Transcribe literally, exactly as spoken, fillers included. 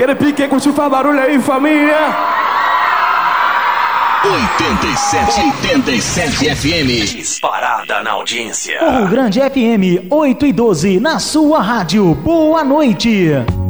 Aquele pique, curtiu, faz barulho aí, família. oitenta e sete, oitenta e sete F M. Disparada na audiência. O Grande F M oito e doze na sua rádio. Boa noite.